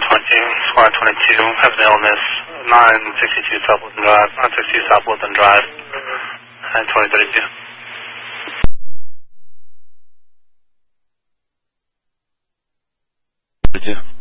Squad 22, has an illness, 962 South Woodland Drive, 962 South Woodland Drive, and 2032. 32.